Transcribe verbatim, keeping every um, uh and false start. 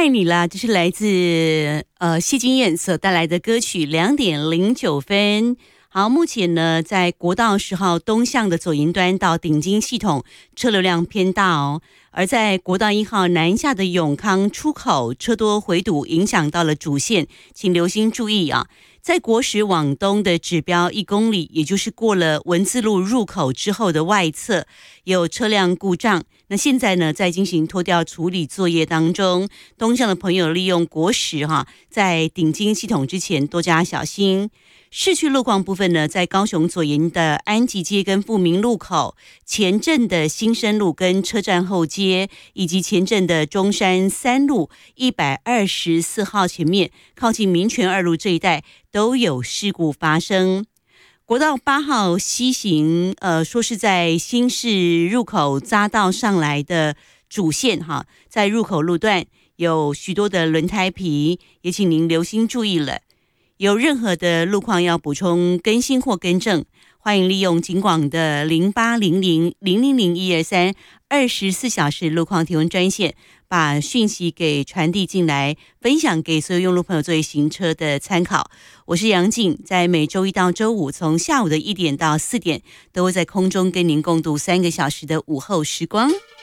爱你啦，这是来自呃谢金燕所带来的歌曲，两点零九分。好，目前呢，在国道十号东向的左营端到顶金系统车流量偏大哦，而在国道一号南下的永康出口车多回堵，影响到了主线，请留心注意啊。在国十往东的指标一公里，也就是过了文字路入口之后的外侧有车辆故障，那现在呢在进行拖吊处理作业当中，东向的朋友利用国十哈，在顶金系统之前多加小心。市区路况部分呢，在高雄左营的安吉街跟富民路口，前镇的新生路跟车站后街，以及前镇的中山三路一百二十四号前面靠近民权二路这一带都有事故发生。国道八号西行，呃，说是在新市入口匝道上来的主线哈，在入口路段有许多的轮胎皮，也请您留心注意了。有任何的路况要补充更新或更正，欢迎利用警广的零八零零零零零一二三二十四小时路况提问专线，把讯息给传递进来，分享给所有用路朋友作为行车的参考。我是杨静，在每周一到周五从下午的一点到四点，都会在空中跟您共度三个小时的午后时光。